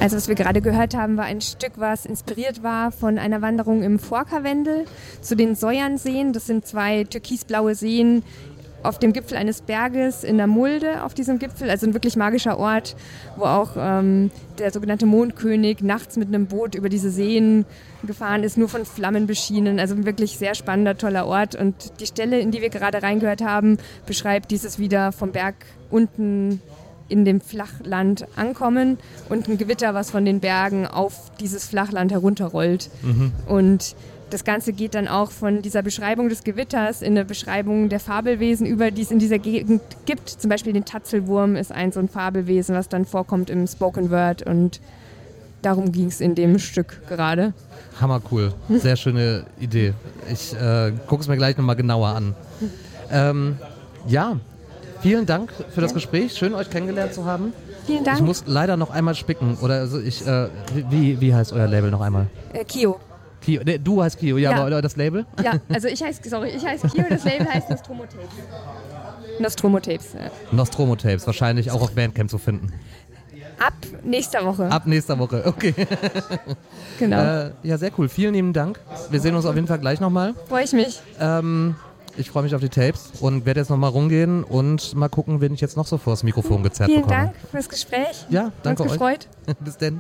Also was wir gerade gehört haben, war ein Stück, was inspiriert war von einer Wanderung im Forkarwendel zu den Säuernseen. Das sind 2 türkisblaue Seen auf dem Gipfel eines Berges in der Mulde auf diesem Gipfel. Also ein wirklich magischer Ort, wo auch der sogenannte Mondkönig nachts mit einem Boot über diese Seen gefahren ist, nur von Flammen beschienen. Also ein wirklich sehr spannender, toller Ort. Und die Stelle, in die wir gerade reingehört haben, beschreibt dieses wieder vom Berg unten in dem Flachland ankommen und ein Gewitter, was von den Bergen auf dieses Flachland herunterrollt. Und das Ganze geht dann auch von dieser Beschreibung des Gewitters in eine Beschreibung der Fabelwesen über, die es in dieser Gegend gibt. Zum Beispiel den Tatzelwurm ist so ein Fabelwesen, was dann vorkommt im Spoken Word, und darum ging es in dem Stück gerade. Hammer cool. Sehr schöne Idee. Ich gucke es mir gleich nochmal genauer an. Ja, vielen Dank für das Gespräch. Schön, euch kennengelernt zu haben. Vielen Dank. Ich muss leider noch einmal spicken. Oder also wie heißt euer Label noch einmal? Kio. Kio. Nee, du heißt Kio, ja, aber das Label? Ja, also ich heiße Kio, das Label heißt Nostromo Tapes. Nostromo Tapes. Ja. Nostromo Tapes, wahrscheinlich auch auf Bandcamp zu finden. Ab nächster Woche. Ab nächster Woche, okay. Genau. Ja, sehr cool. Vielen lieben Dank. Wir sehen uns auf jeden Fall gleich nochmal. Freue ich mich. Ich freue mich auf die Tapes und werde jetzt nochmal rumgehen und mal gucken, wen ich jetzt noch so vor das Mikrofon gezerrt Vielen bekomme. Dank fürs Gespräch. Ja, danke euch. Gefreut. Bis denn.